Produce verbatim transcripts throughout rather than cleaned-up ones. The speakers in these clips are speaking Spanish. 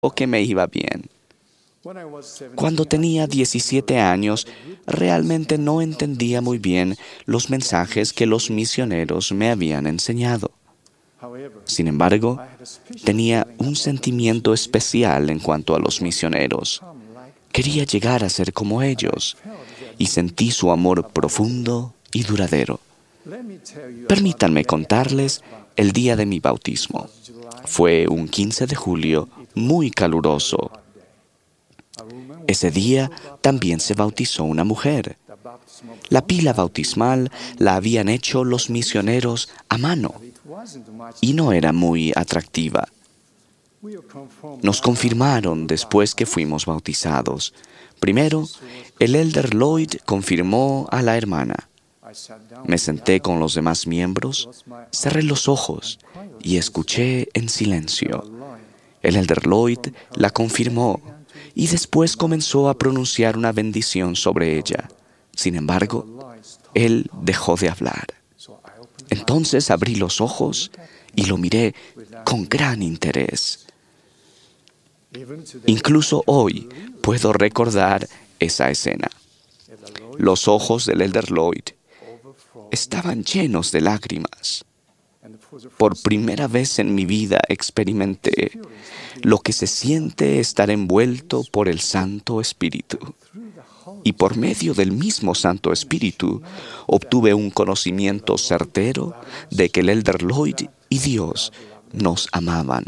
que me iba bien. Cuando tenía diecisiete años, realmente no entendía muy bien los mensajes que los misioneros me habían enseñado. Sin embargo, tenía un sentimiento especial en cuanto a los misioneros. Quería llegar a ser como ellos y sentí su amor profundo y duradero. Permítanme contarles el día de mi bautismo. Fue un quince de julio muy caluroso. Ese día también se bautizó una mujer. La pila bautismal la habían hecho los misioneros a mano y no era muy atractiva. Nos confirmaron después que fuimos bautizados. Primero, el elder Lloyd confirmó a la hermana. Me senté con los demás miembros, cerré los ojos y escuché en silencio. El elder Lloyd la confirmó y después comenzó a pronunciar una bendición sobre ella. Sin embargo, él dejó de hablar. Entonces abrí los ojos y lo miré con gran interés. Incluso hoy puedo recordar esa escena. Los ojos del elder Lloyd estaban llenos de lágrimas. Por primera vez en mi vida experimenté lo que se siente estar envuelto por el Santo Espíritu. Y por medio del mismo Santo Espíritu obtuve un conocimiento certero de que el elder Lloyd y Dios nos amaban.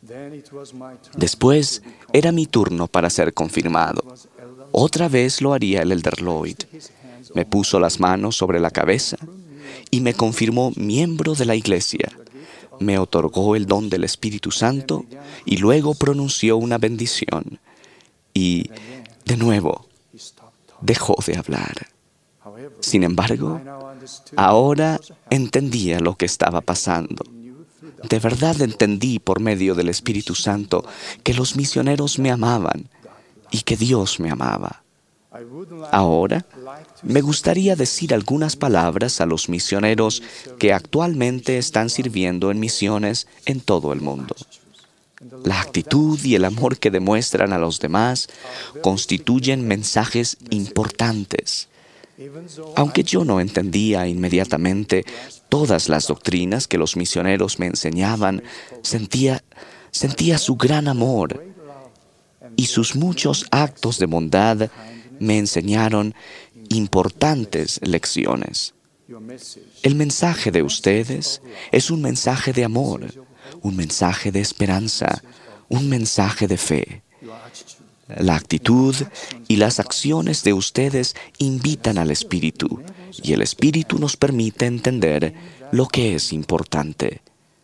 Después era mi turno para ser confirmado. Otra vez lo haría el elder Lloyd. Me puso las manos sobre la cabeza y me confirmó miembro de la iglesia. Me otorgó el don del Espíritu Santo y luego pronunció una bendición. Y, de nuevo, dejó de hablar. Sin embargo, ahora entendía lo que estaba pasando. De verdad entendí por medio del Espíritu Santo que los misioneros me amaban y que Dios me amaba. Ahora, me gustaría decir algunas palabras a los misioneros que actualmente están sirviendo en misiones en todo el mundo. La actitud y el amor que demuestran a los demás constituyen mensajes importantes. Aunque yo no entendía inmediatamente todas las doctrinas que los misioneros me enseñaban, sentía, sentía su gran amor y sus muchos actos de bondad me enseñaron importantes lecciones. El mensaje de ustedes es un mensaje de amor, un mensaje de esperanza, un mensaje de fe. La actitud y las acciones de ustedes invitan al Espíritu, y el Espíritu nos permite entender lo que es importante.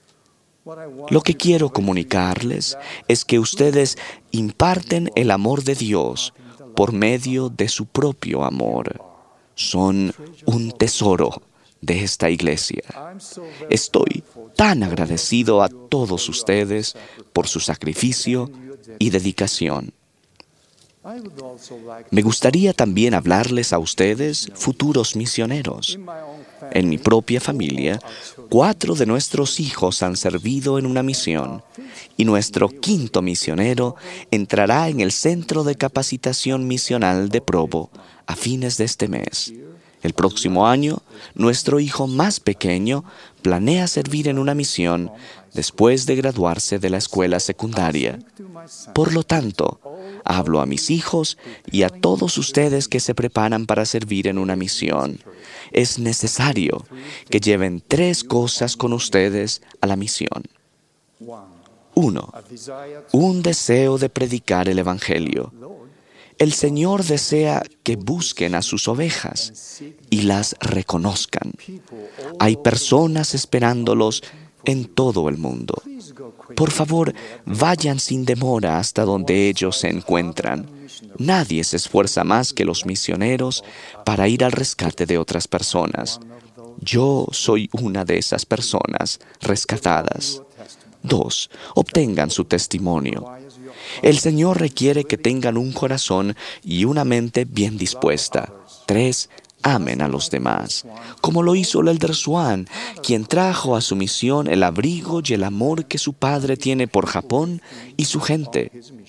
Lo que quiero comunicarles es que ustedes imparten el amor de Dios por medio de su propio amor. Son un tesoro de esta iglesia. Estoy tan agradecido a todos ustedes por su sacrificio y dedicación. Me gustaría también hablarles a ustedes, futuros misioneros. En mi propia familia, cuatro de nuestros hijos han servido en una misión y nuestro quinto misionero entrará en el Centro de Capacitación Misional de Provo a fines de este mes. El próximo año, nuestro hijo más pequeño planea servir en una misión después de graduarse de la escuela secundaria. Por lo tanto, hablo a mis hijos y a todos ustedes que se preparan para servir en una misión. Es necesario que lleven tres cosas con ustedes a la misión. Uno, un deseo de predicar el Evangelio. El Señor desea que busquen a sus ovejas y las reconozcan. Hay personas esperándolos en todo el mundo. Por favor, vayan sin demora hasta donde ellos se encuentran. Nadie se esfuerza más que los misioneros para ir al rescate de otras personas. Yo soy una de esas personas rescatadas. Dos, obtengan su testimonio. El Señor requiere que tengan un corazón y una mente bien dispuesta. Tres, amen a los demás, como lo hizo el Elder Swan, quien trajo a su misión el abrigo y el amor que su padre tiene por Japón y su gente.